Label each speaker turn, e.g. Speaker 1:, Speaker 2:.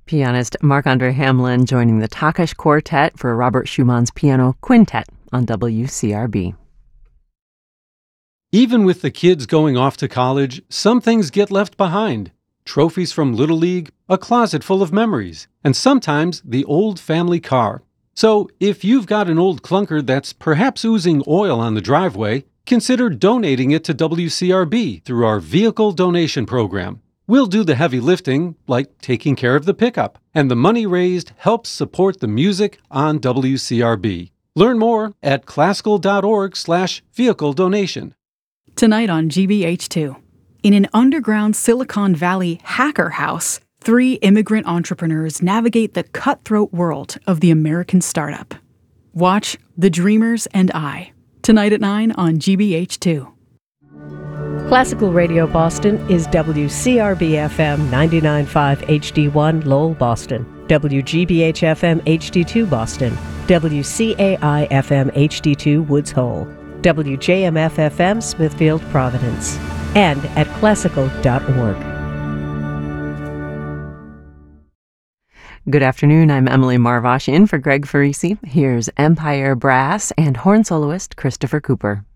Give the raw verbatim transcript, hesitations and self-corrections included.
Speaker 1: Pianist Marc-Andre Hamelin joining the Takesh Quartet for Robert Schumann's Piano Quintet on W C R B.
Speaker 2: Even with the kids going off to college, some things get left behind. Trophies from Little League, a closet full of memories, and sometimes the old family car. So if you've got an old clunker that's perhaps oozing oil on the driveway, consider donating it to W C R B through our vehicle donation program. We'll do the heavy lifting, like taking care of the pickup, and the money raised helps support the music on W C R B. Learn more at classical.org slash vehicle donation.
Speaker 3: Tonight on G B H two, in an underground Silicon Valley hacker house, three immigrant entrepreneurs navigate the cutthroat world of the American startup. Watch The Dreamers and I, tonight at nine on G B H two.
Speaker 4: Classical Radio Boston is W C R B F M ninety-nine point five H D one Lowell, Boston, W G B H F M H D two Boston, W C A I F M H D two Woods Hole, W J M F F M Smithfield, Providence, and at classical dot org.
Speaker 1: Good afternoon, I'm Emily Marvosh in for Greg Farisi. Here's Empire Brass and horn soloist Christopher Cooper.